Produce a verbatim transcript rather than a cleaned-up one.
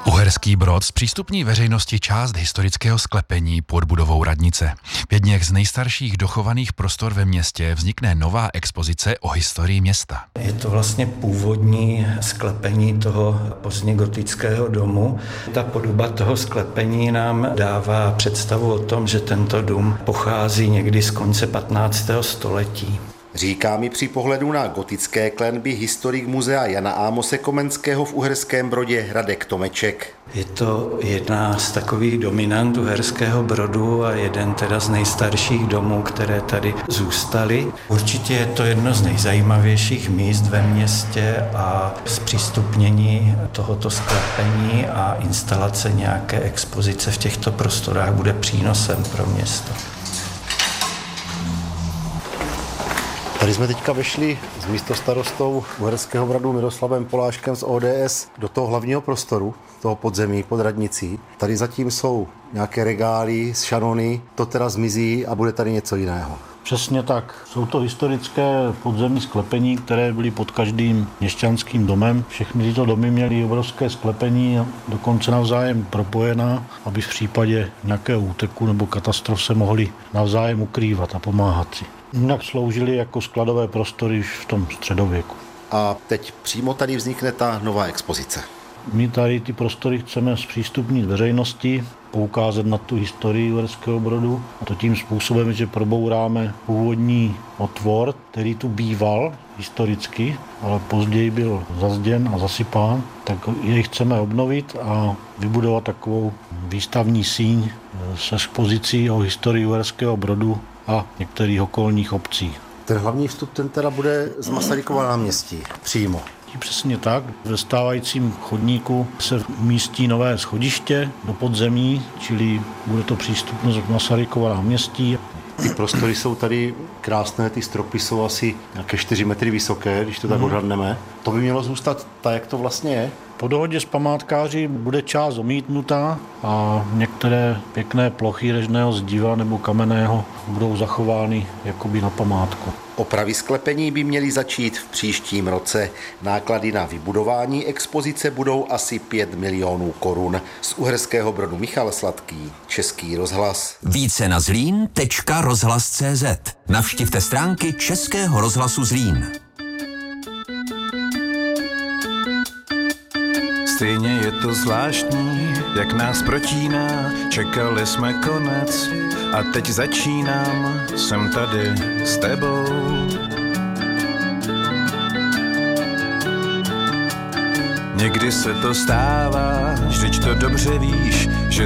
Uherský Brod zpřístupní veřejnosti část historického sklepení pod budovou radnice. V jedněch z nejstarších dochovaných prostor ve městě vznikne nová expozice o historii města. Je to vlastně původní sklepení toho pozdně gotického domu. Ta podoba toho sklepení nám dává představu o tom, že tento dům pochází někdy z konce patnáctého století. Říká mi při pohledu na gotické klenby historik muzea Jana Ámose Komenského v Uherském Brodě Radek Tomeček. Je to jedna z takových dominant Uherského Brodu a jeden teda z nejstarších domů, které tady zůstaly. Určitě je to jedno z nejzajímavějších míst ve městě a zpřístupnění tohoto sklepení a instalace nějaké expozice v těchto prostorách bude přínosem pro město. Tady jsme teďka vešli s místostarostou Uherského Brodu Miroslavem Poláškem z O D S do toho hlavního prostoru, toho podzemí pod radnicí. Tady zatím jsou nějaké regály z šanony, to teda zmizí a bude tady něco jiného. Přesně tak. Jsou to historické podzemní sklepení, které byly pod každým měšťanským domem. Všechny tyto domy měly obrovské sklepení a dokonce navzájem propojená, aby v případě nějakého úteku nebo katastrof se mohli navzájem ukrývat a pomáhat si. Jinak sloužily jako skladové prostory už v tom středověku. A teď přímo tady vznikne ta nová expozice. My tady ty prostory chceme zpřístupnit veřejnosti, poukázat na tu historii Uherského Brodu, a to tím způsobem, že probouráme původní otvor, který tu býval historicky, ale později byl zazděn a zasypán, tak jej chceme obnovit a vybudovat takovou výstavní síň s expozicí o historii Uherského Brodu a některých okolních obcí. Ten hlavní vstup ten teda bude z Masarykova náměstí přímo. Přesně tak. Ve stávajícím chodníku se umístí nové schodiště do podzemí, čili bude to přístupnost z Masarykova náměstí. Ty prostory jsou tady krásné, ty stropy jsou asi nějaké čtyři metry vysoké, když to tak odhadneme. To by mělo zůstat tak, jak to vlastně je. Po dohodě s památkáři bude část omítnutá a některé pěkné plochy režného zdiva nebo kamenného budou zachovány jakoby na památku. Opravy sklepení by měly začít v příštím roce. Náklady na vybudování expozice budou asi pět milionů korun. Z Uherského Brodu Michal Sladký, Český rozhlas. Více na zlín tečka rozhlas tečka cé zet. Navštivte stránky Českého rozhlasu Zlín. Stejně je to zvláštní, jak nás protíná, čekali jsme konec a teď začínám, jsem tady s tebou. Někdy se to stává, vždyť to dobře víš, že